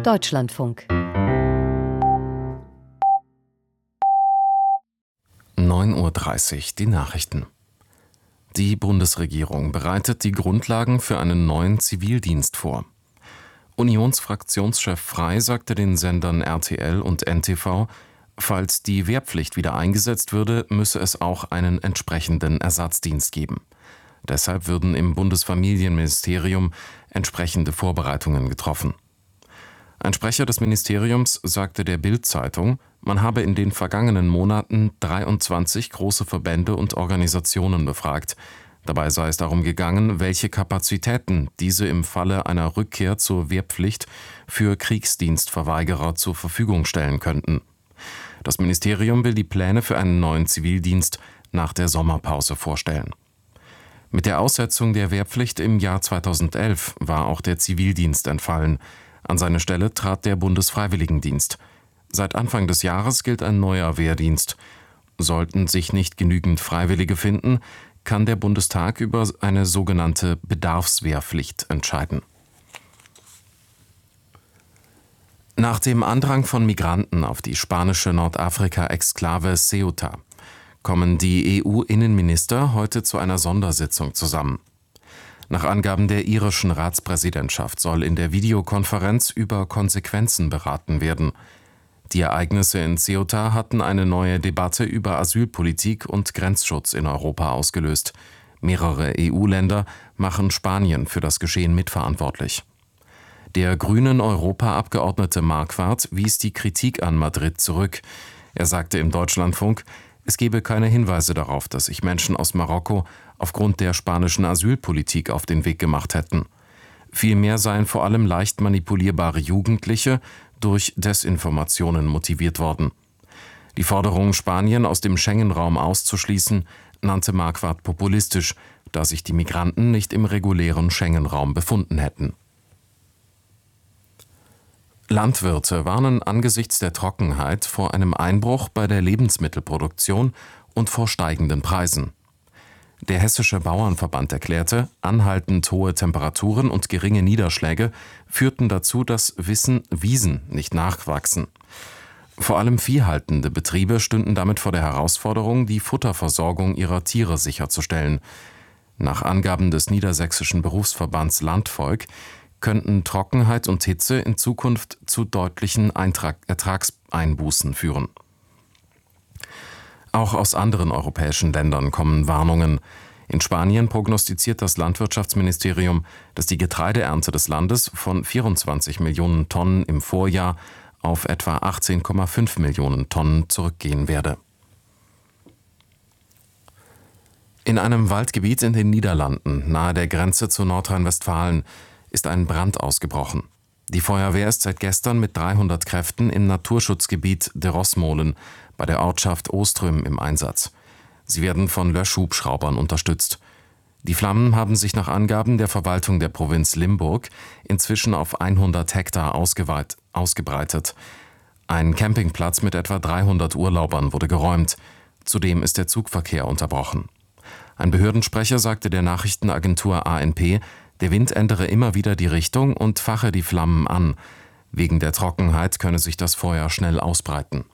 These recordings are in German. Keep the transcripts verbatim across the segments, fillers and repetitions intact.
Deutschlandfunk. neun Uhr dreißig, die Nachrichten. Die Bundesregierung bereitet die Grundlagen für einen neuen Zivildienst vor. Unionsfraktionschef Frey sagte den Sendern R T L und N T V, falls die Wehrpflicht wieder eingesetzt würde, müsse es auch einen entsprechenden Ersatzdienst geben. Deshalb würden im Bundesfamilienministerium entsprechende Vorbereitungen getroffen. Ein Sprecher des Ministeriums sagte der Bild-Zeitung, man habe in den vergangenen Monaten dreiundzwanzig große Verbände und Organisationen befragt. Dabei sei es darum gegangen, welche Kapazitäten diese im Falle einer Rückkehr zur Wehrpflicht für Kriegsdienstverweigerer zur Verfügung stellen könnten. Das Ministerium will die Pläne für einen neuen Zivildienst nach der Sommerpause vorstellen. Mit der Aussetzung der Wehrpflicht im Jahr zweitausendelf war auch der Zivildienst entfallen. An seine Stelle trat der Bundesfreiwilligendienst. Seit Anfang des Jahres gilt ein neuer Wehrdienst. Sollten sich nicht genügend Freiwillige finden, kann der Bundestag über eine sogenannte Bedarfswehrpflicht entscheiden. Nach dem Andrang von Migranten auf die spanische Nordafrika-Exklave Ceuta kommen die E U-Innenminister heute zu einer Sondersitzung zusammen. Nach Angaben der irischen Ratspräsidentschaft soll in der Videokonferenz über Konsequenzen beraten werden. Die Ereignisse in Ceuta hatten eine neue Debatte über Asylpolitik und Grenzschutz in Europa ausgelöst. Mehrere E U-Länder machen Spanien für das Geschehen mitverantwortlich. Der grünen Europaabgeordnete Marquardt wies die Kritik an Madrid zurück. Er sagte im Deutschlandfunk, es gebe keine Hinweise darauf, dass sich Menschen aus Marokko aufgrund der spanischen Asylpolitik auf den Weg gemacht hätten. Vielmehr seien vor allem leicht manipulierbare Jugendliche durch Desinformationen motiviert worden. Die Forderung, Spanien aus dem Schengen-Raum auszuschließen, nannte Marquardt populistisch, da sich die Migranten nicht im regulären Schengen-Raum befunden hätten. Landwirte warnen angesichts der Trockenheit vor einem Einbruch bei der Lebensmittelproduktion und vor steigenden Preisen. Der Hessische Bauernverband erklärte, anhaltend hohe Temperaturen und geringe Niederschläge führten dazu, dass Wissen, Wiesen nicht nachwachsen. Vor allem viehhaltende Betriebe stünden damit vor der Herausforderung, die Futterversorgung ihrer Tiere sicherzustellen. Nach Angaben des Niedersächsischen Berufsverbands Landvolk könnten Trockenheit und Hitze in Zukunft zu deutlichen Eintrag- Ertragseinbußen führen. Auch aus anderen europäischen Ländern kommen Warnungen. In Spanien prognostiziert das Landwirtschaftsministerium, dass die Getreideernte des Landes von vierundzwanzig Millionen Tonnen im Vorjahr auf etwa achtzehn Komma fünf Millionen Tonnen zurückgehen werde. In einem Waldgebiet in den Niederlanden, nahe der Grenze zu Nordrhein-Westfalen, ist ein Brand ausgebrochen. Die Feuerwehr ist seit gestern mit dreihundert Kräften im Naturschutzgebiet de Rosmolen bei der Ortschaft Ostrüm im Einsatz. Sie werden von Löschhubschraubern unterstützt. Die Flammen haben sich nach Angaben der Verwaltung der Provinz Limburg inzwischen auf hundert Hektar ausgeweit, ausgebreitet. Ein Campingplatz mit etwa dreihundert Urlaubern wurde geräumt. Zudem ist der Zugverkehr unterbrochen. Ein Behördensprecher sagte der Nachrichtenagentur A N P, der Wind ändere immer wieder die Richtung und fache die Flammen an. Wegen der Trockenheit könne sich das Feuer schnell ausbreiten.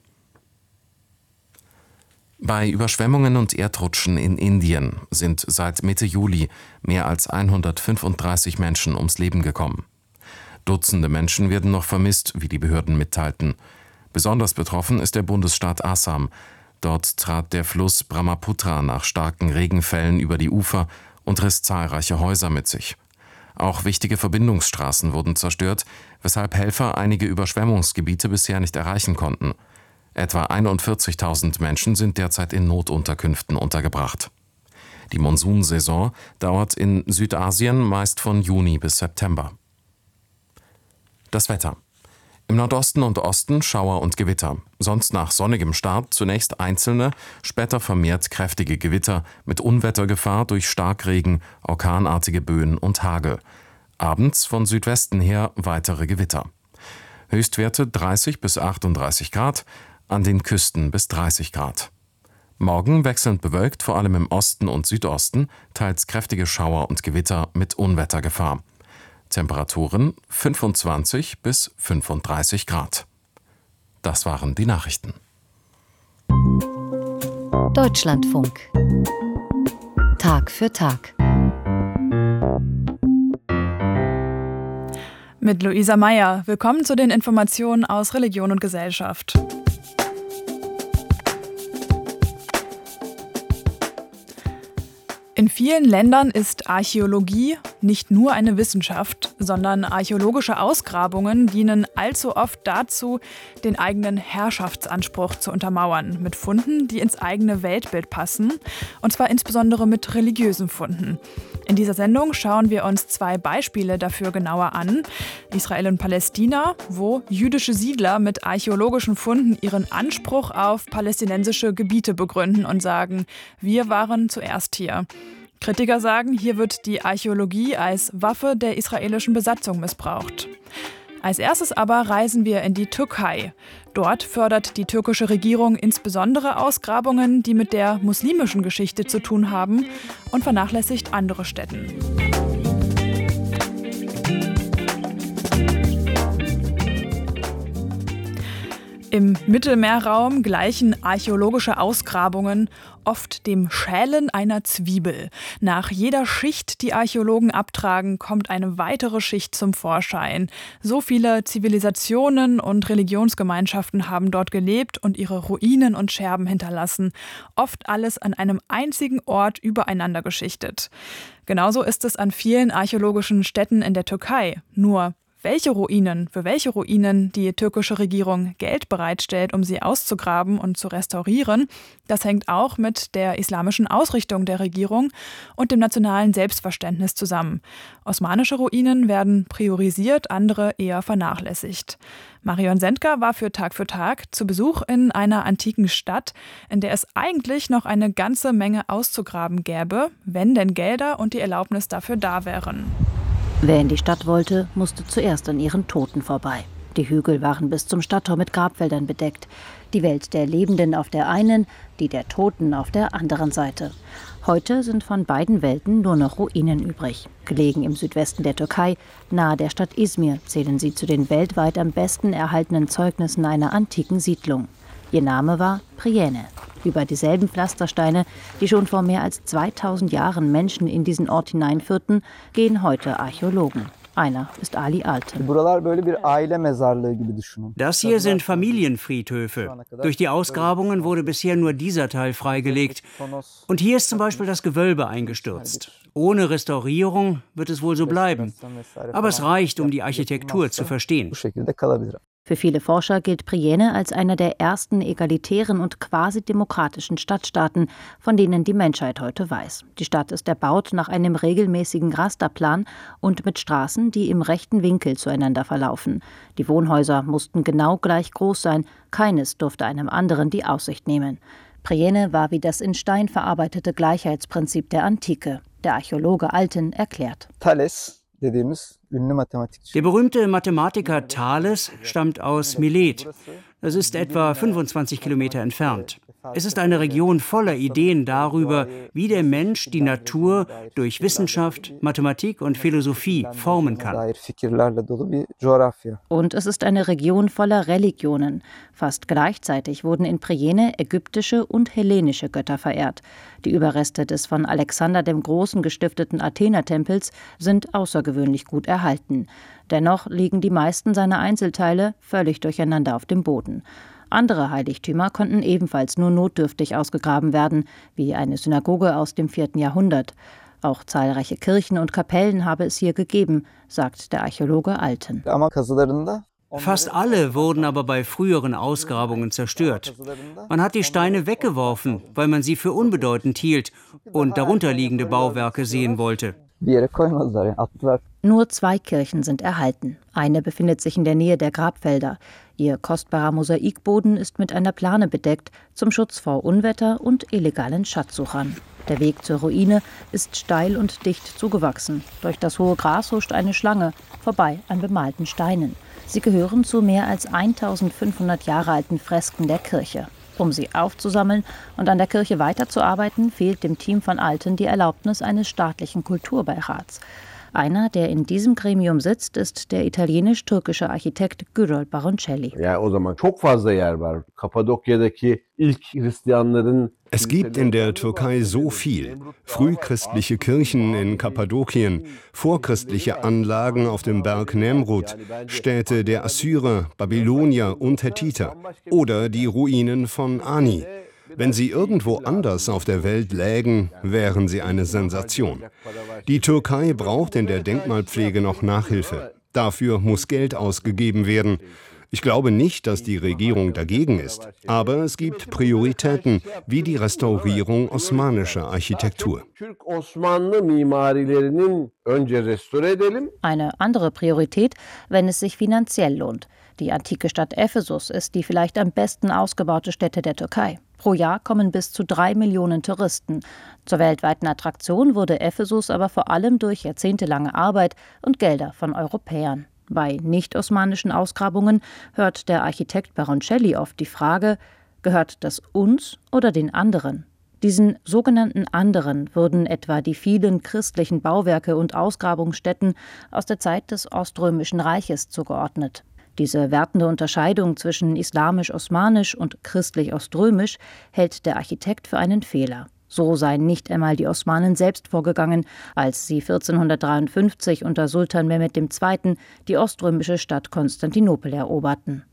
Bei Überschwemmungen und Erdrutschen in Indien sind seit Mitte Juli mehr als hundertfünfunddreißig Menschen ums Leben gekommen. Dutzende Menschen werden noch vermisst, wie die Behörden mitteilten. Besonders betroffen ist der Bundesstaat Assam. Dort trat der Fluss Brahmaputra nach starken Regenfällen über die Ufer und riss zahlreiche Häuser mit sich. Auch wichtige Verbindungsstraßen wurden zerstört, weshalb Helfer einige Überschwemmungsgebiete bisher nicht erreichen konnten. Etwa einundvierzigtausend Menschen sind derzeit in Notunterkünften untergebracht. Die Monsunsaison dauert in Südasien meist von Juni bis September. Das Wetter. Im Nordosten und Osten Schauer und Gewitter. Sonst nach sonnigem Start zunächst einzelne, später vermehrt kräftige Gewitter mit Unwettergefahr durch Starkregen, orkanartige Böen und Hagel. Abends von Südwesten her weitere Gewitter. Höchstwerte dreißig bis achtunddreißig Grad, an den Küsten bis dreißig Grad. Morgen wechselnd bewölkt, vor allem im Osten und Südosten, teils kräftige Schauer und Gewitter mit Unwettergefahr. Temperaturen fünfundzwanzig bis fünfunddreißig Grad. Das waren die Nachrichten. Deutschlandfunk. Tag für Tag. Mit Luisa Meyer. Willkommen zu den Informationen aus Religion und Gesellschaft. In vielen Ländern ist Archäologie nicht nur eine Wissenschaft, sondern archäologische Ausgrabungen dienen allzu oft dazu, den eigenen Herrschaftsanspruch zu untermauern, mit Funden, die ins eigene Weltbild passen, und zwar insbesondere mit religiösen Funden. In dieser Sendung schauen wir uns zwei Beispiele dafür genauer an. Israel und Palästina, wo jüdische Siedler mit archäologischen Funden ihren Anspruch auf palästinensische Gebiete begründen und sagen, wir waren zuerst hier. Kritiker sagen, hier wird die Archäologie als Waffe der israelischen Besatzung missbraucht. Als erstes aber reisen wir in die Türkei. Dort fördert die türkische Regierung insbesondere Ausgrabungen, die mit der muslimischen Geschichte zu tun haben, und vernachlässigt andere Stätten. Im Mittelmeerraum gleichen archäologische Ausgrabungen oft dem Schälen einer Zwiebel. Nach jeder Schicht, die Archäologen abtragen, kommt eine weitere Schicht zum Vorschein. So viele Zivilisationen und Religionsgemeinschaften haben dort gelebt und ihre Ruinen und Scherben hinterlassen. Oft alles an einem einzigen Ort übereinander geschichtet. Genauso ist es an vielen archäologischen Stätten in der Türkei. Nur welche Ruinen, für welche Ruinen die türkische Regierung Geld bereitstellt, um sie auszugraben und zu restaurieren, das hängt auch mit der islamischen Ausrichtung der Regierung und dem nationalen Selbstverständnis zusammen. Osmanische Ruinen werden priorisiert, andere eher vernachlässigt. Marion Sendker war für Tag für Tag zu Besuch in einer antiken Stadt, in der es eigentlich noch eine ganze Menge auszugraben gäbe, wenn denn Gelder und die Erlaubnis dafür da wären. Wer in die Stadt wollte, musste zuerst an ihren Toten vorbei. Die Hügel waren bis zum Stadttor mit Grabfeldern bedeckt. Die Welt der Lebenden auf der einen, die der Toten auf der anderen Seite. Heute sind von beiden Welten nur noch Ruinen übrig. Gelegen im Südwesten der Türkei, nahe der Stadt Izmir, zählen sie zu den weltweit am besten erhaltenen Zeugnissen einer antiken Siedlung. Ihr Name war Priene. Über dieselben Pflastersteine, die schon vor mehr als zweitausend Jahren Menschen in diesen Ort hineinführten, gehen heute Archäologen. Einer ist Ali Alten. Das hier sind Familienfriedhöfe. Durch die Ausgrabungen wurde bisher nur dieser Teil freigelegt. Und hier ist zum Beispiel das Gewölbe eingestürzt. Ohne Restaurierung wird es wohl so bleiben. Aber es reicht, um die Architektur zu verstehen. Für viele Forscher gilt Priene als einer der ersten egalitären und quasi demokratischen Stadtstaaten, von denen die Menschheit heute weiß. Die Stadt ist erbaut nach einem regelmäßigen Rasterplan und mit Straßen, die im rechten Winkel zueinander verlaufen. Die Wohnhäuser mussten genau gleich groß sein, keines durfte einem anderen die Aussicht nehmen. Priene war wie das in Stein verarbeitete Gleichheitsprinzip der Antike. Der Archäologe Alten erklärt. Thales. Der berühmte Mathematiker Thales stammt aus Milet. Das ist etwa fünfundzwanzig Kilometer entfernt. Es ist eine Region voller Ideen darüber, wie der Mensch die Natur durch Wissenschaft, Mathematik und Philosophie formen kann. Und es ist eine Region voller Religionen. Fast gleichzeitig wurden in Priene ägyptische und hellenische Götter verehrt. Die Überreste des von Alexander dem Großen gestifteten Athena-Tempels sind außergewöhnlich gut erhalten. Dennoch liegen die meisten seiner Einzelteile völlig durcheinander auf dem Boden. Andere Heiligtümer konnten ebenfalls nur notdürftig ausgegraben werden, wie eine Synagoge aus dem vierten Jahrhundert. Auch zahlreiche Kirchen und Kapellen habe es hier gegeben, sagt der Archäologe Alten. Fast alle wurden aber bei früheren Ausgrabungen zerstört. Man hat die Steine weggeworfen, weil man sie für unbedeutend hielt und darunterliegende Bauwerke sehen wollte. Nur zwei Kirchen sind erhalten. Eine befindet sich in der Nähe der Grabfelder. Ihr kostbarer Mosaikboden ist mit einer Plane bedeckt, zum Schutz vor Unwetter und illegalen Schatzsuchern. Der Weg zur Ruine ist steil und dicht zugewachsen. Durch das hohe Gras huscht eine Schlange, vorbei an bemalten Steinen. Sie gehören zu mehr als eintausendfünfhundert Jahre alten Fresken der Kirche. Um sie aufzusammeln und an der Kirche weiterzuarbeiten, fehlt dem Team von Alten die Erlaubnis eines staatlichen Kulturbeirats. Einer, der in diesem Gremium sitzt, ist der italienisch-türkische Architekt Gürol Baroncelli. Es gibt in der Türkei so viel. Frühchristliche Kirchen in Kappadokien, vorchristliche Anlagen auf dem Berg Nemrut, Städte der Assyrer, Babylonier und Hethiter oder die Ruinen von Ani. Wenn sie irgendwo anders auf der Welt lägen, wären sie eine Sensation. Die Türkei braucht in der Denkmalpflege noch Nachhilfe. Dafür muss Geld ausgegeben werden. Ich glaube nicht, dass die Regierung dagegen ist, aber es gibt Prioritäten, wie die Restaurierung osmanischer Architektur. Eine andere Priorität, wenn es sich finanziell lohnt. Die antike Stadt Ephesus ist die vielleicht am besten ausgebaute Stätte der Türkei. Pro Jahr kommen bis zu drei Millionen Touristen. Zur weltweiten Attraktion wurde Ephesus aber vor allem durch jahrzehntelange Arbeit und Gelder von Europäern. Bei nicht-osmanischen Ausgrabungen hört der Architekt Baroncelli oft die Frage, gehört das uns oder den anderen? Diesen sogenannten anderen wurden etwa die vielen christlichen Bauwerke und Ausgrabungsstätten aus der Zeit des Oströmischen Reiches zugeordnet. Diese wertende Unterscheidung zwischen islamisch-osmanisch und christlich-oströmisch hält der Architekt für einen Fehler. So seien nicht einmal die Osmanen selbst vorgegangen, als sie vierzehnhundertdreiundfünfzig unter Sultan Mehmed der Zweite. die oströmische Stadt Konstantinopel eroberten.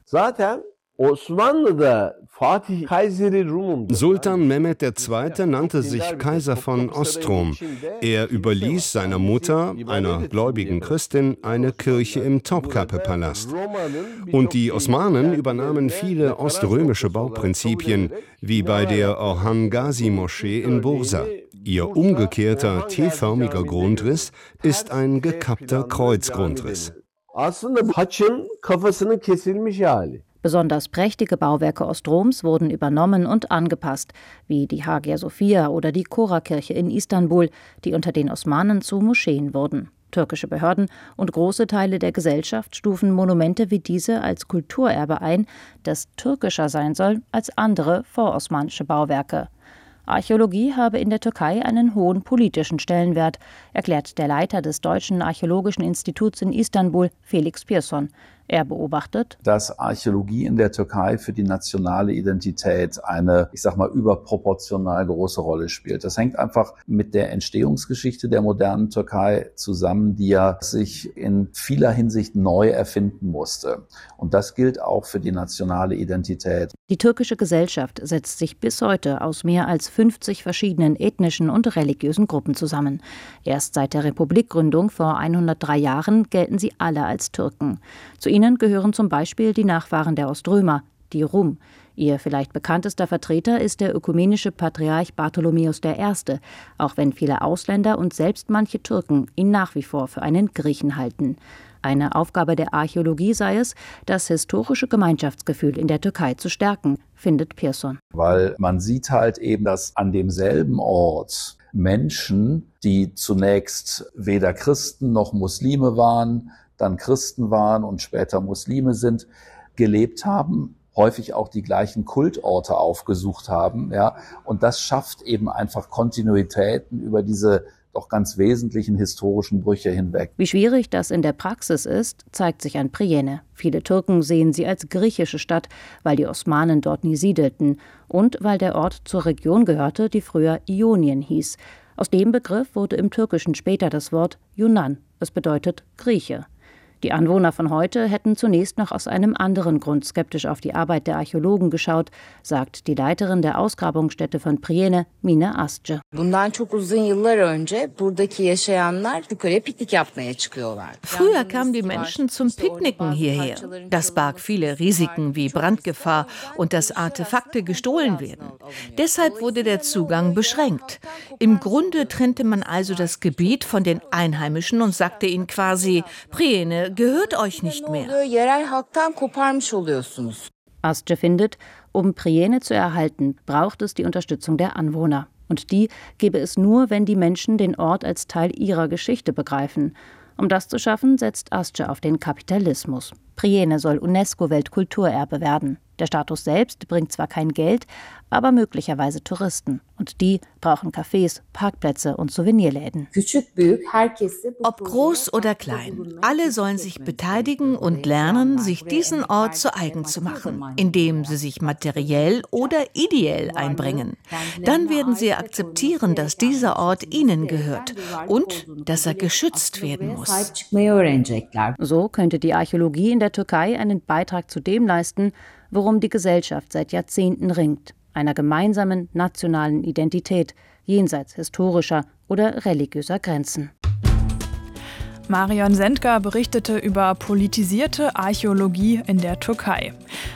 Sultan Mehmed der Zweite. nannte sich Kaiser von Ostrom. Er überließ seiner Mutter, einer gläubigen Christin, eine Kirche im Topkapi-Palast. Und die Osmanen übernahmen viele oströmische Bauprinzipien, wie bei der Orhan Gazi-Moschee in Bursa. Ihr umgekehrter T-förmiger Grundriss ist ein gekappter Kreuzgrundriss. Besonders prächtige Bauwerke Ostroms wurden übernommen und angepasst, wie die Hagia Sophia oder die Chora-Kirche in Istanbul, die unter den Osmanen zu Moscheen wurden. Türkische Behörden und große Teile der Gesellschaft stufen Monumente wie diese als Kulturerbe ein, das türkischer sein soll als andere vorosmanische Bauwerke. Archäologie habe in der Türkei einen hohen politischen Stellenwert, erklärt der Leiter des Deutschen Archäologischen Instituts in Istanbul, Felix Pierson. Er beobachtet, dass Archäologie in der Türkei für die nationale Identität eine, ich sag mal, überproportional große Rolle spielt. Das hängt einfach mit der Entstehungsgeschichte der modernen Türkei zusammen, die ja sich in vieler Hinsicht neu erfinden musste. Und das gilt auch für die nationale Identität. Die türkische Gesellschaft setzt sich bis heute aus mehr als fünfzig verschiedenen ethnischen und religiösen Gruppen zusammen. Erst seit der Republikgründung vor hundertdrei Jahren gelten sie alle als Türken. Zu ihnen gehören zum Beispiel die Nachfahren der Oströmer, die Rum. Ihr vielleicht bekanntester Vertreter ist der ökumenische Patriarch Bartholomäus der Erste., auch wenn viele Ausländer und selbst manche Türken ihn nach wie vor für einen Griechen halten. Eine Aufgabe der Archäologie sei es, das historische Gemeinschaftsgefühl in der Türkei zu stärken, findet Pierson. Weil man sieht halt eben, dass an demselben Ort Menschen, die zunächst weder Christen noch Muslime waren, dann Christen waren und später Muslime sind, gelebt haben, häufig auch die gleichen Kultorte aufgesucht haben, ja, und das schafft eben einfach Kontinuitäten über diese doch ganz wesentlichen historischen Brüche hinweg. Wie schwierig das in der Praxis ist, zeigt sich an Priene. Viele Türken sehen sie als griechische Stadt, weil die Osmanen dort nie siedelten und weil der Ort zur Region gehörte, die früher Ionien hieß. Aus dem Begriff wurde im Türkischen später das Wort Yunan. Es bedeutet Grieche. Die Anwohner von heute hätten zunächst noch aus einem anderen Grund skeptisch auf die Arbeit der Archäologen geschaut, sagt die Leiterin der Ausgrabungsstätte von Priene, Mine Asce. Früher kamen die Menschen zum Picknicken hierher. Das barg viele Risiken wie Brandgefahr und dass Artefakte gestohlen werden. Deshalb wurde der Zugang beschränkt. Im Grunde trennte man also das Gebiet von den Einheimischen und sagte ihnen quasi, Priene gehört euch nicht mehr. Asce findet, um Priene zu erhalten, braucht es die Unterstützung der Anwohner. Und die gebe es nur, wenn die Menschen den Ort als Teil ihrer Geschichte begreifen. Um das zu schaffen, setzt Asce auf den Kapitalismus. Priene soll UNESCO-Weltkulturerbe werden. Der Status selbst bringt zwar kein Geld, aber möglicherweise Touristen. Und die brauchen Cafés, Parkplätze und Souvenirläden. Ob groß oder klein, alle sollen sich beteiligen und lernen, sich diesen Ort zu eigen zu machen, indem sie sich materiell oder ideell einbringen. Dann werden sie akzeptieren, dass dieser Ort ihnen gehört und dass er geschützt werden muss. So könnte die Archäologie in der Türkei einen Beitrag zu dem leisten, worum die Gesellschaft seit Jahrzehnten ringt: einer gemeinsamen nationalen Identität, jenseits historischer oder religiöser Grenzen. Marion Sendker berichtete über politisierte Archäologie in der Türkei.